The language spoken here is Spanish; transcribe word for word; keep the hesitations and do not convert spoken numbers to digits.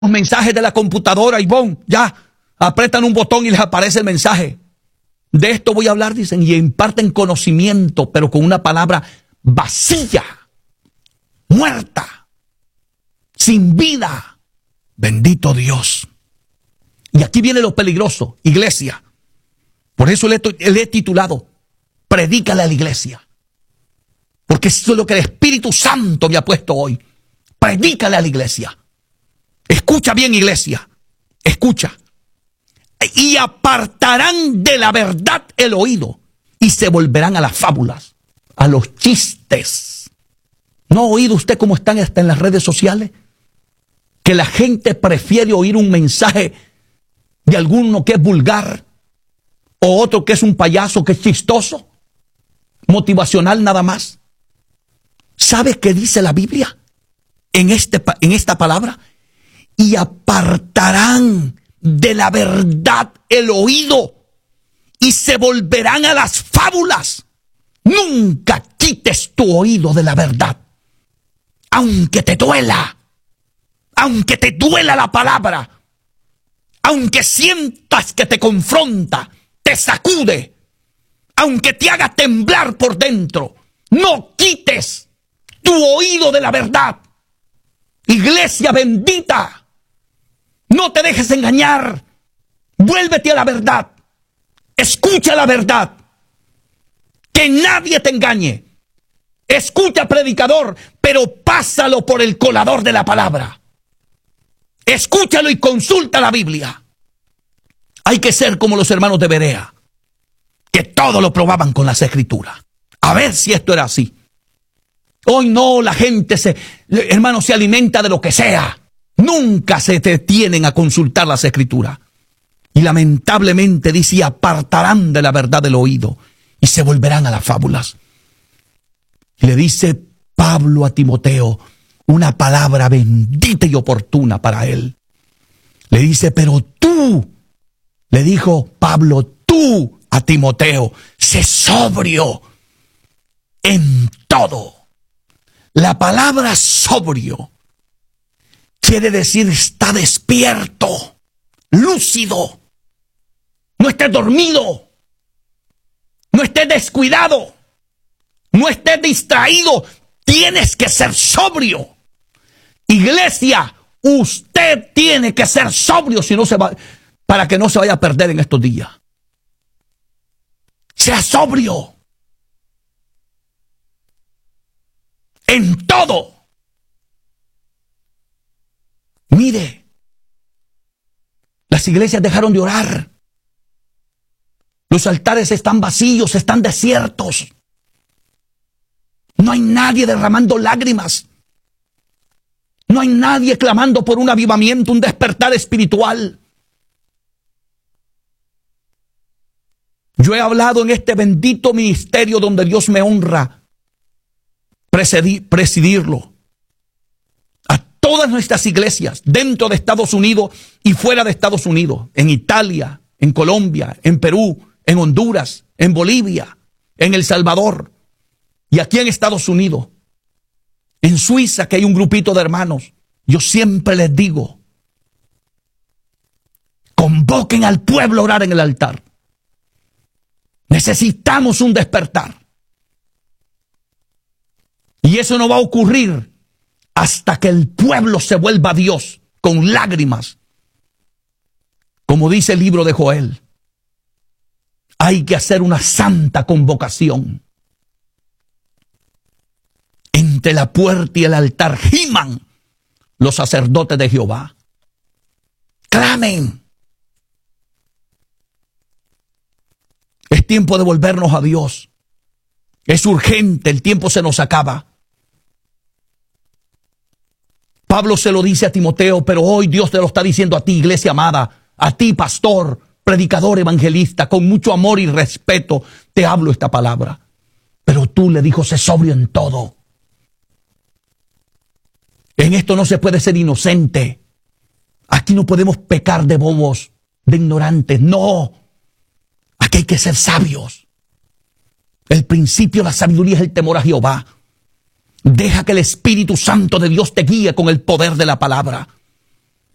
los mensajes de la computadora y ¡bom! Ya, apretan un botón y les aparece el mensaje. De esto voy a hablar, dicen, y imparten conocimiento, pero con una palabra vacía, muerta, sin vida. Bendito Dios. Y aquí viene lo peligroso, iglesia. Por eso le he titulado, predícale a la iglesia. Porque eso es lo que el Espíritu Santo me ha puesto hoy. Predícale a la iglesia. Escucha bien, iglesia. Escucha. Y apartarán de la verdad el oído y se volverán a las fábulas, a los chistes. ¿No ha oído usted cómo están hasta en las redes sociales? Que la gente prefiere oír un mensaje de alguno que es vulgar o otro que es un payaso, que es chistoso, motivacional nada más. ¿Sabes qué dice la Biblia en, este, en esta palabra? Y apartarán de la verdad el oído y se volverán a las fábulas. Nunca quites tu oído de la verdad, aunque te duela, aunque te duela la palabra, aunque sientas que te confronta, te sacude, aunque te haga temblar por dentro. No quites tu oído de la verdad. Iglesia bendita, no te dejes engañar. Vuélvete a la verdad. Escucha la verdad. Que nadie te engañe. Escucha, predicador, pero pásalo por el colador de la palabra. Escúchalo y consulta la Biblia. Hay que ser como los hermanos de Berea, que todo lo probaban con las escrituras. A ver si esto era así. Hoy no, la gente se, hermano, se alimenta de lo que sea. Nunca se detienen a consultar las escrituras. Y lamentablemente dice, y apartarán de la verdad del oído y se volverán a las fábulas. Y le dice Pablo a Timoteo una palabra bendita y oportuna para él. Le dice, pero tú, le dijo Pablo, tú a Timoteo, sé sobrio en todo. La palabra sobrio quiere decir está despierto, lúcido. No estés dormido, no estés descuidado, no estés distraído. Tienes que ser sobrio. Iglesia, usted tiene que ser sobrio si no se va, para que no se vaya a perder en estos días. Sea sobrio en todo. Mire, las iglesias dejaron de orar. Los altares están vacíos, están desiertos. No hay nadie derramando lágrimas. No hay nadie clamando por un avivamiento, un despertar espiritual. Yo he hablado en este bendito ministerio donde Dios me honra presidir, presidirlo. A todas nuestras iglesias, dentro de Estados Unidos y fuera de Estados Unidos, en Italia, en Colombia, en Perú, en Honduras, en Bolivia, en El Salvador y aquí en Estados Unidos, en Suiza, que hay un grupito de hermanos. Yo siempre les digo, convoquen al pueblo a orar en el altar. Necesitamos un despertar. Y eso no va a ocurrir hasta que el pueblo se vuelva a Dios con lágrimas. Como dice el libro de Joel, hay que hacer una santa convocación. Entre la puerta y el altar giman los sacerdotes de Jehová. Clamen. Es tiempo de volvernos a Dios. Es urgente, el tiempo se nos acaba. Pablo se lo dice a Timoteo, pero hoy Dios te lo está diciendo a ti, iglesia amada, a ti, pastor, predicador, evangelista, con mucho amor y respeto te hablo esta palabra. Pero tú, le dijo, sé sobrio en todo. En esto no se puede ser inocente. Aquí no podemos pecar de bobos, de ignorantes. No. Aquí hay que ser sabios. El principio de la sabiduría es el temor a Jehová. Deja que el Espíritu Santo de Dios te guíe con el poder de la palabra.